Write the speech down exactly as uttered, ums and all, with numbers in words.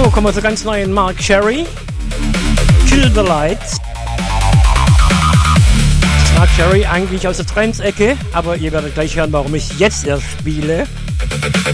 So, kommen wir zu ganz neuen Mark Cherry. Kill the Lights. Mark Cherry eigentlich aus der Trance-Ecke, aber ihr werdet gleich hören, warum ich jetzt erst spiele.